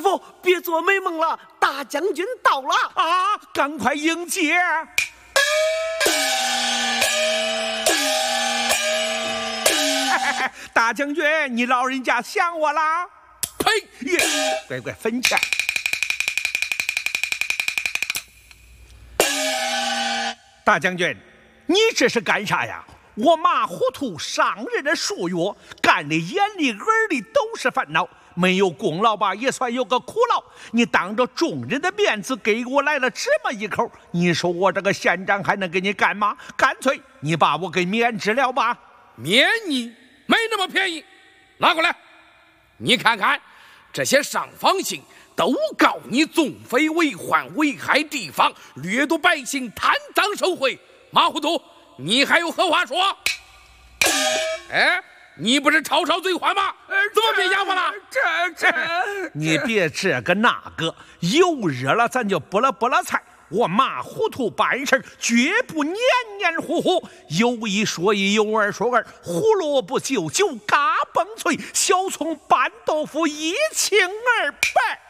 傅，别做美梦了，大将军到了啊！赶快迎接。大将军，你老人家想我啦？呸！乖分钱。大将军，你这是干啥呀？我马虎兔上任的数月，干的眼里耳里都是烦恼，没有功劳吧，也算有个苦劳。你当着众人的面子给我来了这么一口，你说我这个县长还能给你干嘛？干脆你把我给免职了吧。 免你？没那么便宜。拿过来，你看看，这些上访信都告你纵匪为患，危害地方，掠夺百姓，贪赃受贿。马糊涂，你还有何话说？哎，你不是吵嘴话吗？怎么变哑巴了？ 你别这个那个，油热了咱就拨了菜。我马糊涂办事绝不黏黏糊糊，有一说一，有二说二，胡萝卜就酒，嘎嘣脆，小葱拌豆腐一清二白。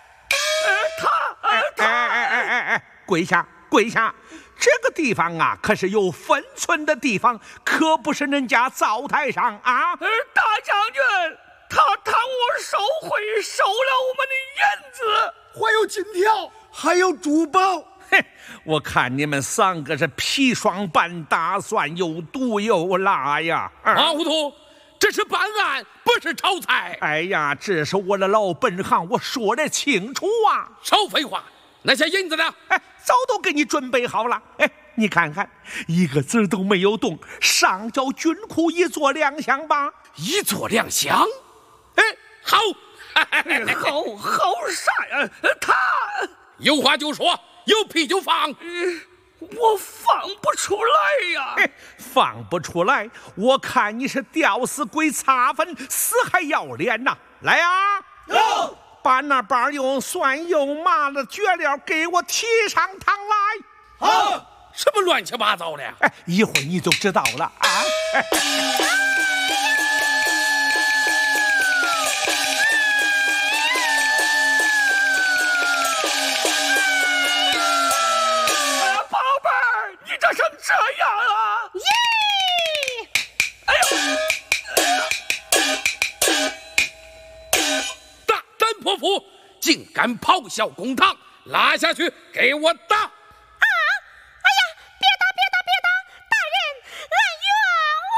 跪下！这个地方啊，可是有分寸的地方，可不是人家灶台上啊！ 大将军，他贪我受贿，收了我们的银子， 还有金条，还有珠宝。 嘿，我看你们三个是砒霜般打算，又毒又辣呀！ 马糊涂，这是办案，不是炒菜。 哎呀，这是我的老本行，我说得清楚啊！ 少废话，那些银子呢？ 早都给你准备好了。你看看，一个字都没有动，上交军库一座两厢吧？ 一座两厢？好， 好傻呀！他有话就说，有屁就放。 我放不出来呀！ 放不出来，我看你是吊死鬼擦粉，死还要脸呐！来呀！ 有。 把那把又蒜又麻的脚料给我提上堂来。 好， 什么乱七八糟的呀？ 一会儿你就知道了啊！ 宝贝儿，你这成这样了？ 耶！ 哎呦！ 大胆泼妇，竟敢咆哮公堂，拉下去给我打！